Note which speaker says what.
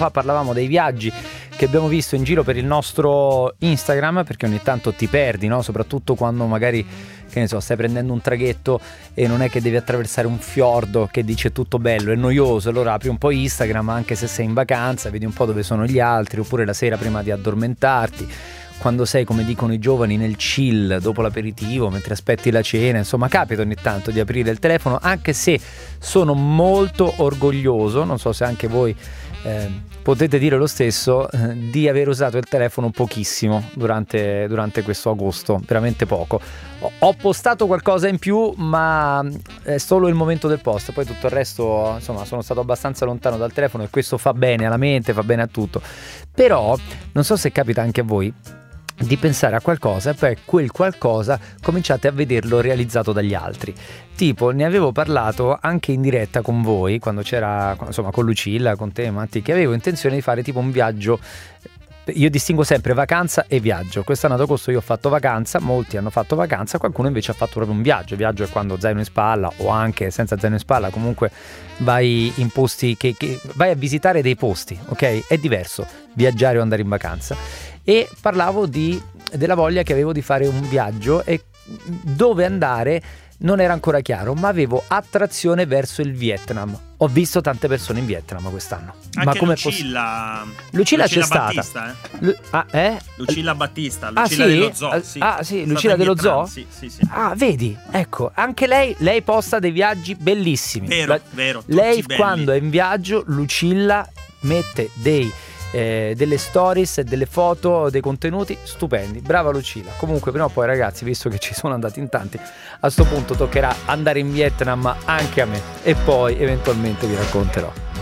Speaker 1: fa parlavamo dei viaggi che abbiamo visto in giro per il nostro Instagram, perché ogni tanto ti perdi, no? Soprattutto quando magari, che ne so, stai prendendo un traghetto e non è che devi attraversare un fiordo che dice tutto bello, è noioso, allora apri un po' Instagram anche se sei in vacanza, vedi un po' dove sono gli altri, oppure la sera prima di addormentarti, quando sei, come dicono i giovani, nel chill dopo l'aperitivo, mentre aspetti la cena. Insomma, capita ogni tanto di aprire il telefono, anche se sono molto orgoglioso, non so se anche voi potete dire lo stesso, di aver usato il telefono pochissimo durante questo agosto, veramente poco. Ho postato qualcosa in più, ma è solo il momento del post, poi tutto il resto, insomma, sono stato abbastanza lontano dal telefono, e questo fa bene alla mente, fa bene a tutto. Però non so se capita anche a voi di pensare a qualcosa e poi quel qualcosa cominciate a vederlo realizzato dagli altri. Tipo, ne avevo parlato anche in diretta con voi, quando c'era, insomma, con Lucilla, con te Matti, che avevo intenzione di fare tipo un viaggio. Io distingo sempre vacanza e viaggio. Quest'anno ad agosto io ho fatto vacanza, molti hanno fatto vacanza, qualcuno invece ha fatto proprio un viaggio. Viaggio è quando zaino in spalla, o anche senza zaino in spalla, comunque vai in posti che vai a visitare dei posti, ok? È diverso viaggiare o andare in vacanza. E parlavo della voglia che avevo di fare un viaggio, e dove andare non era ancora chiaro, ma avevo attrazione verso il Vietnam. Ho visto tante persone in Vietnam quest'anno.
Speaker 2: Anche
Speaker 1: ma come Lucilla c'è
Speaker 2: Battista,
Speaker 1: stata.
Speaker 2: Lucilla Battista,
Speaker 1: Lucilla
Speaker 2: sì? dello Zoo. Sì.
Speaker 1: Sì, Lucilla dello Zoo?
Speaker 2: Sì.
Speaker 1: Ah, vedi, ecco, anche lei posta dei viaggi bellissimi.
Speaker 2: Vero.
Speaker 1: Lei
Speaker 2: belli.
Speaker 1: Quando è in viaggio, Lucilla mette delle stories, delle foto, dei contenuti stupendi. Brava Lucilla. Comunque prima o poi, ragazzi, visto che ci sono andati in tanti, a sto punto toccherà andare in Vietnam anche a me, e poi eventualmente vi racconterò.